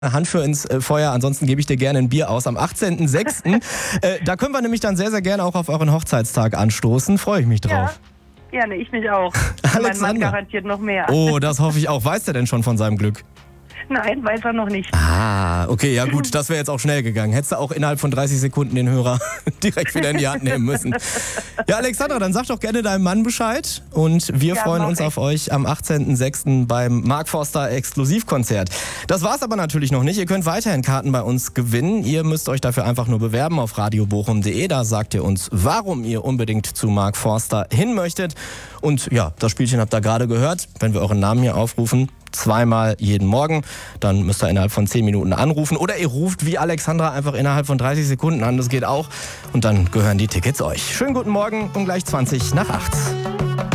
Hand für ins Feuer, ansonsten gebe ich dir gerne ein Bier aus am 18.06. Da können wir nämlich dann sehr, sehr gerne auch auf euren Hochzeitstag anstoßen. Freue ich mich drauf. Ja, gerne, ich mich auch. Mein Mann garantiert noch mehr. Oh, das hoffe ich auch. Weiß der denn schon von seinem Glück? Nein, weiß er noch nicht. Ah, okay, ja gut, das wäre jetzt auch schnell gegangen. Hättest du auch innerhalb von 30 Sekunden den Hörer direkt wieder in die Hand nehmen müssen. Ja, Alexandra, dann sag doch gerne deinem Mann Bescheid und wir freuen uns auf euch am 18.06. beim Mark Forster Exklusivkonzert. Das war's aber natürlich noch nicht. Ihr könnt weiterhin Karten bei uns gewinnen. Ihr müsst euch dafür einfach nur bewerben auf radiobochum.de. Da sagt ihr uns, warum ihr unbedingt zu Mark Forster hin möchtet. Und ja, das Spielchen habt ihr gerade gehört. Wenn wir euren Namen hier aufrufen, zweimal jeden Morgen. Dann müsst ihr innerhalb von 10 Minuten anrufen. Oder ihr ruft wie Alexandra einfach innerhalb von 30 Sekunden an. Das geht auch. Und dann gehören die Tickets euch. Schönen guten Morgen um gleich 20 nach 8.